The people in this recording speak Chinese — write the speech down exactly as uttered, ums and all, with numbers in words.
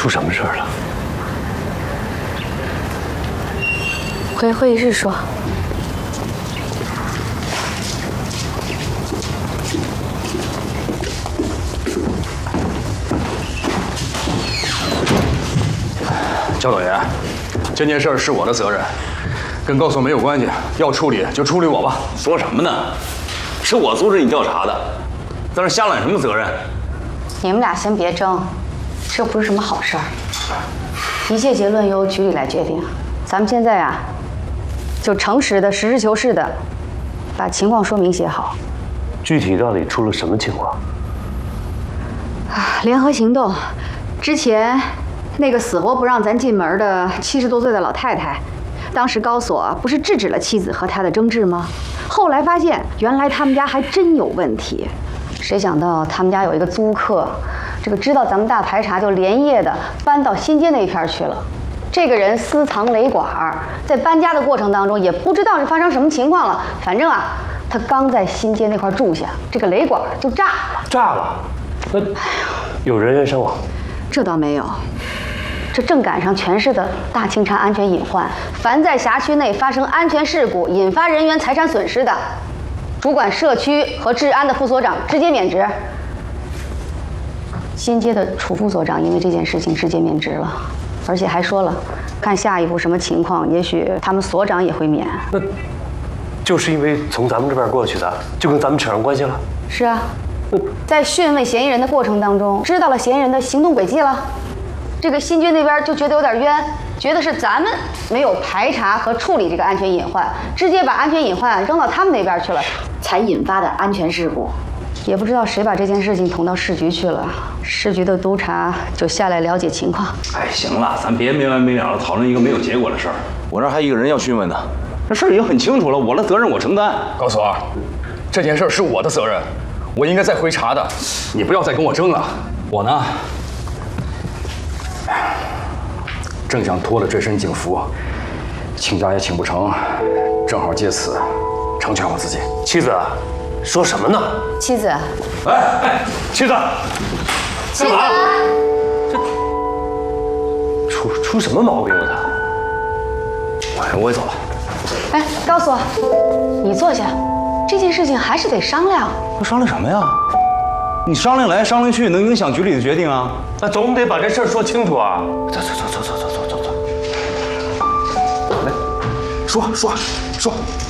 出什么事儿了？ 回会议室说。 焦导员，这件事是我的责任，跟高所没有关系，要处理就处理我吧。 说什么呢？是我阻止你调查的，在这瞎揽什么责任？ 你们俩先别争，这不是什么好事儿。一切结论由局里来决定。咱们现在啊，就诚实的、实事求是的，把情况说明写好。 具体到底出了什么情况？ 啊，联合行动之前。 那个死活不让咱进门的七十多岁的老太太，当时高所不是制止了妻子和他的争执吗？后来发现，原来他们家还真有问题。谁想到他们家有一个租客，这个知道咱们大排查，就连夜的搬到新街那一片去了。这个人私藏雷管，在搬家的过程当中，也不知道是发生什么情况了。反正啊，他刚在新街那块住下，这个雷管就炸了。 炸了？那有人员伤亡？ 这倒没有。 这正赶上全市的大清查安全隐患，凡在辖区内发生安全事故，引发人员财产损失的，主管社区和治安的副所长直接免职。新街的楚副所长因为这件事情直接免职了，而且还说了，看下一步什么情况，也许他们所长也会免。 那，就是因为从咱们这边过去的，就跟咱们扯上关系了？ 是啊，在讯问嫌疑人的过程当中，知道了嫌疑人的行动轨迹了。 这个新军那边就觉得有点冤，觉得是咱们没有排查和处理这个安全隐患，直接把安全隐患扔到他们那边去了，才引发的安全事故。也不知道谁把这件事情捅到市局去了，市局的督察就下来了解情况。 哎，行了，咱别没完没了的讨论一个没有结果的事儿。我这儿还一个人要讯问呢，这事儿已经很清楚了，我的责任我承担。 高所，这件事是我的责任，我应该再回查的，你不要再跟我争了。我呢？ 正想脱了这身警服，请假也请不成，正好借此成全我自己。 妻子，说什么呢？ 妻子， 哎哎，妻子， 妻子， 这出出什么毛病了他？ 哎，我也走了。 哎，高所，你坐下，这件事情还是得商量。 我商量什么呀？你商量来商量去，能影响局里的决定啊？ 那总得把这事儿说清楚啊！ 走走走走走走走走走，来，说说说。